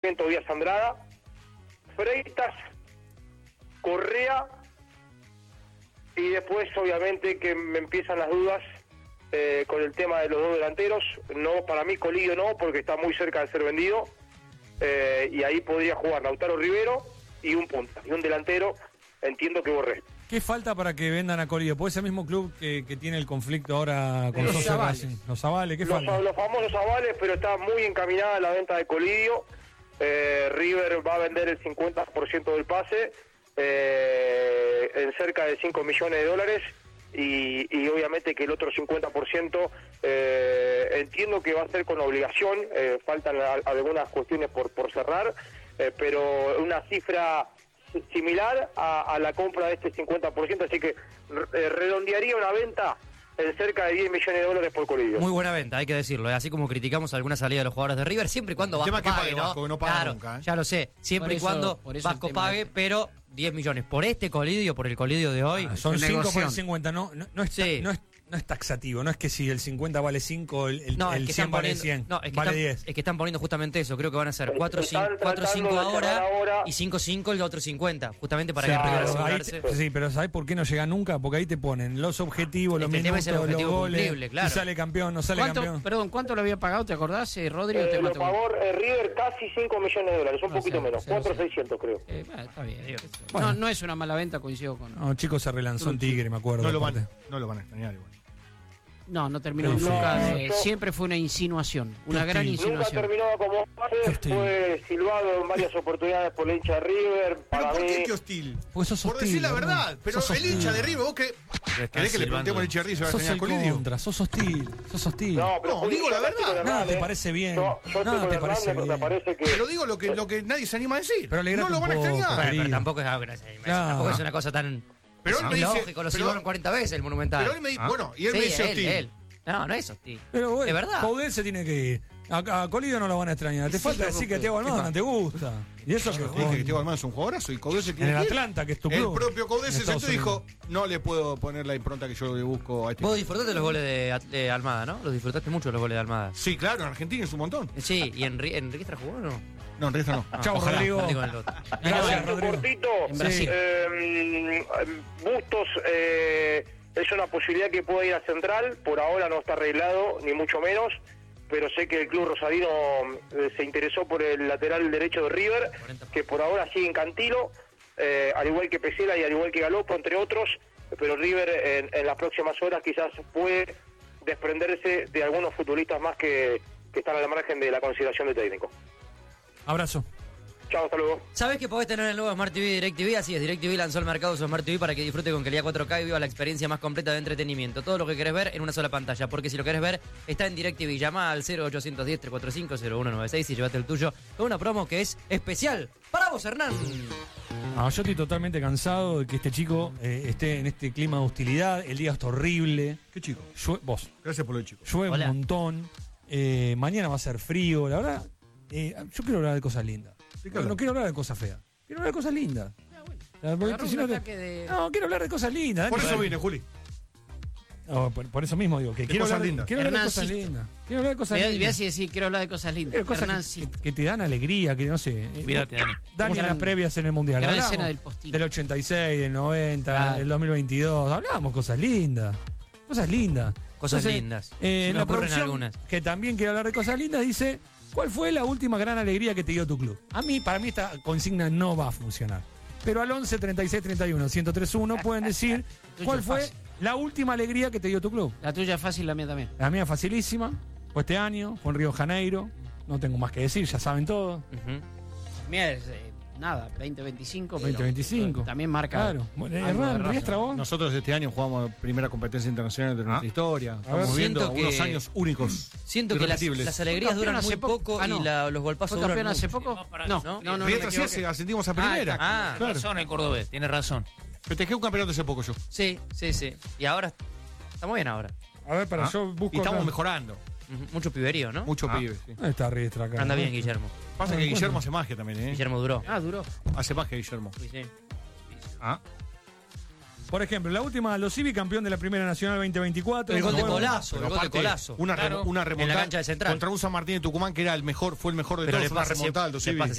100% Díaz Andrada, Freitas, Correa, y después obviamente que me empiezan las dudas con el tema de los dos delanteros. No, para mí Colidio no, porque está muy cerca de ser vendido, y ahí podría jugar Lautaro Rivero y un punta, y un delantero, entiendo que Borré. ¿Qué falta para que vendan a Colidio? ¿Puede ser el mismo club que tiene el conflicto ahora con Sosa Racing? Los avales, ¿qué falta? Los famosos avales, pero está muy encaminada la venta de Colidio. River va a vender el 50% del pase, en cerca de 5 millones de dólares, y obviamente que el otro 50% entiendo que va a ser con obligación. Faltan algunas cuestiones por cerrar, pero una cifra similar a la compra de este 50%, así que redondearía una venta en cerca de 10 millones de dólares por Colidio. Muy buena venta, hay que decirlo, así como criticamos alguna salida de los jugadores de River, siempre y cuando Vasco pague, ¿no? Vasco, que no paga claro, nunca, ya lo sé, siempre y cuando Vasco pague, pero 10 millones por este Colidio, por el Colidio de hoy. Son 5 por el 50, no es taxativo, no es que si el 50 vale 5, el 100 vale 100, vale 10. Es que están poniendo justamente eso, creo que van a ser 4-5 ahora y 5-5 el otro 50, justamente para que River asegurarse. Sí, pero ¿sabés por qué no llega nunca? Porque ahí te ponen los objetivos, los minutos, los goles, claro. Y sale campeón, no sale campeón. Perdón, ¿cuánto lo había pagado? ¿Te acordás, Rodrigo? Lo pagó River casi 5 millones de dólares, un poquito menos, 4.600 creo. Está bien. Bueno. No es una mala venta, coincido con... No, chicos, se relanzó en Tigre, me acuerdo. No lo van a extrañar igual. No terminó nunca. Siempre fue una insinuación, una gran insinuación. Nunca terminó como base, fue silbado en varias oportunidades por el hincha de River. ¿Pero por qué hostil? Pues sos hostil, por decir la verdad, pero el hincha de River, vos que querés que le preguntemos al hincha de River si va a extrañar a Colidio. Sos hostil. No, digo la verdad. Nada te parece bien. Nada te parece bien. Pero digo lo que nadie se anima a decir. Pero no lo van a extrañar. Pero tampoco es algo que tampoco es una cosa tan... Pero él me dice, lógico, lo silbaron 40 veces el Monumental. Pero él me dice, bueno, y él me dice hostil. No es hostil. Pero bueno, de verdad. Coudet se tiene que ir. A Colidio no lo van a extrañar. Te falta decir que Thiago Almada te gusta. Y eso que dije que Thiago Almada es un jugadorazo y Coudet se quiere en el Atlanta, que es tu club. El propio Coudet se sentó y dijo, no le puedo poner la impronta que yo le busco a este. Vos disfrutaste los goles de Almada, ¿no? Los disfrutaste mucho los goles de Almada. Sí, claro, en Argentina es un montón. Sí, ¿y en Riestra jugó o no? No, en Riestra no. Chau, Rodrigo. Gracias, Rodrigo. En Brasil. Bustos es una posibilidad que pueda ir a Central. Por ahora no está arreglado, ni mucho menos. Pero sé que el club rosarino se interesó por el lateral derecho de River, que por ahora sigue en Cantilo, al igual que Pesela y al igual que Galopo, entre otros. Pero River en las próximas horas quizás puede desprenderse de algunos futbolistas más que están a la margen de la consideración del técnico. Abrazo. Chao, hasta luego. ¿Sabés que podés tener el nuevo Smart TV de DirecTV? Así es, DirecTV lanzó al mercado su Smart TV para que disfrute con calidad 4K y viva la experiencia más completa de entretenimiento. Todo lo que querés ver en una sola pantalla, porque si lo querés ver, está en DirecTV. Llama al 0810-345-0196 y llévate el tuyo con una promo que es especial para vos, Hernán. Yo estoy totalmente cansado de que este chico esté en este clima de hostilidad. El día está horrible. ¿Qué chico? Vos. Gracias por lo chico. Llueve un montón. Mañana va a ser frío. La verdad, yo quiero hablar de cosas lindas. No quiero hablar de cosas feas. Quiero hablar de cosas lindas. No, quiero hablar de cosas lindas. Por eso vine, Juli. No, por eso mismo digo que quiero hablar de cosas lindas. Quiero hablar de cosas lindas. Voy a decir, quiero hablar de cosas lindas. Cosas que te dan alegría, que no sé. Mírate, Dani en las previas en el Mundial. Gran escena del postín. Del 86, del 90, del 2022. Hablábamos cosas lindas. Cosas lindas. Cosas lindas. En la producción, algunas. Que también quiere hablar de cosas lindas, dice: ¿cuál fue la última gran alegría que te dio tu club? Para mí esta consigna no va a funcionar. Pero al 11 36 31 1031 pueden decir cuál fue la última alegría que te dio tu club. La tuya es fácil, la mía también. La mía facilísima. Fue este año, fue en Río de Janeiro. No tengo más que decir, ya saben todo. Mira, nada, 2025. 2025. También marca. Claro. Hernán, Riestra, vos. Nosotros este año jugamos primera competencia internacional de nuestra historia. Estamos viendo unos años únicos. Siento que las alegrías duran muy poco y los golpazos duran mucho. ¿Hace poco? No. Riestra sí ascendimos a primera. Claro. Razón el cordobés, tiene razón. Festejé un campeonato hace poco yo. Sí. Y ahora estamos bien ahora. A ver, yo busco. Y estamos mejorando. Mucho piberío, ¿no? Mucho pibe, sí. Ahí está Riestra acá. Anda bien, Guillermo. Pasa que Guillermo hace magia también, ¿eh? Guillermo duró. Duró. Hace magia Guillermo. Sí. Por ejemplo, la última, los Civi, campeón de la Primera Nacional 2024. El gol de Colazo, Una remontada en la cancha de Central. contra un San Martín de Tucumán que era fue el mejor de todos, una remontada al Civi.